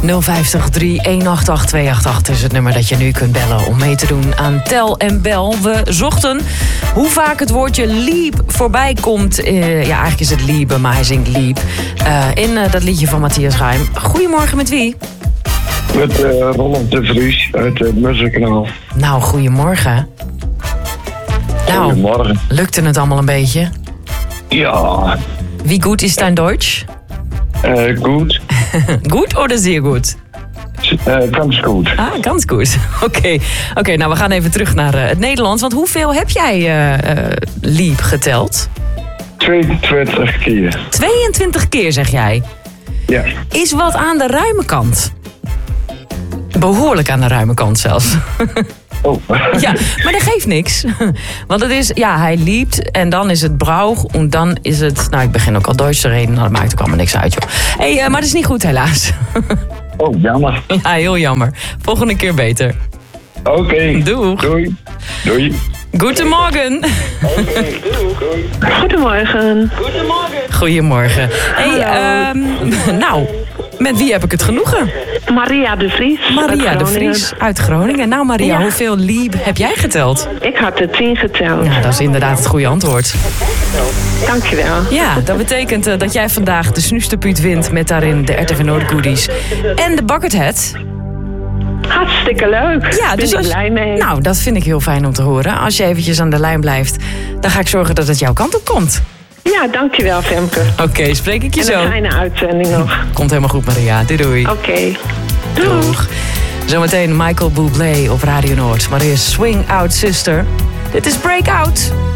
050 3188 288 is het nummer dat je nu kunt bellen om mee te doen aan Tel en Bel. We zochten hoe vaak het woordje liep voorbij komt. Eigenlijk is het liebe, maar hij zingt liep. In dat liedje van Matthias Reim. Goedemorgen, met wie? Met Roland de Vries uit het Musselkanaal. Nou, goedemorgen. Goedemorgen. Lukte het allemaal een beetje? Ja. Wie goed is dein Deutsch? Goed. Goed of zeer goed? Ganz goed. Ganz goed. Oké, nou we gaan even terug naar het Nederlands. Want hoeveel heb jij liep geteld? 22 keer. 22 keer, zeg jij? Ja. Is wat aan de ruime kant. Behoorlijk aan de ruime kant zelfs. Oh. Ja, maar dat geeft niks. Want het is, hij liep en dan is het Brauch en dan is het... Nou, ik begin ook al Duits te reden, nou, dat maakt ook allemaal niks uit, joh. Maar dat is niet goed, helaas. Oh, jammer. Ja, heel jammer. Volgende keer beter. Oké. Doeg. Doei. Doei. Goedemorgen. Doei. Goedemorgen. Goedemorgen. Nou, met wie heb ik het genoegen? Maria de Vries. Maria de Vries uit Groningen. Nou Maria, hoeveel liep heb jij geteld? Ik had er 10 geteld. Ja, dat is inderdaad het goede antwoord. Dankjewel. Ja, dat betekent dat jij vandaag de snoesterpuut wint met daarin de RTV Noord goodies en de bucket hat. Hartstikke leuk. Ja, dus ben ik blij mee. Nou, dat vind ik heel fijn om te horen. Als je eventjes aan de lijn blijft, dan ga ik zorgen dat het jouw kant op komt. Ja, dankjewel Femke. Oké, spreek ik je zo. En een fijne uitzending nog. Komt helemaal goed, Maria. Doei. Oké. Doeg. Zometeen Michael Bublé op Radio Noord. Maar eerst Swing Out Sister. Dit is Breakout.